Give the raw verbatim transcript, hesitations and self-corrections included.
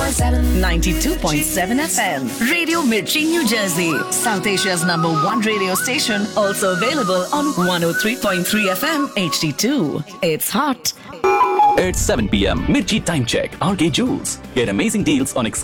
ninety-two point seven F M. Radio Mirchi, New Jersey. South Asia's number one radio station. Also available on one oh three point three F M H D two. It's hot. It's seven p m. Mirchi Time Check. R K Jules. Get amazing deals on exclusive